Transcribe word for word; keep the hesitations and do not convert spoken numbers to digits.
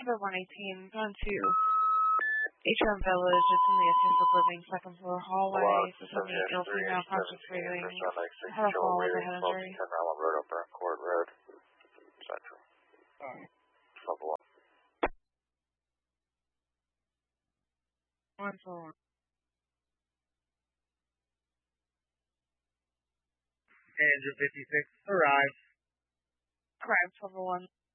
River one eighteen, gone to Atrium Village. It's in the assisted living second floor hallway. This is an ill female conscious breathing. Had a fall with a head injury. ten Round Road, Upper Court Road, Central. Alright. Level one. One four one. Andrew fifty-six, arrive. Arrived, level one.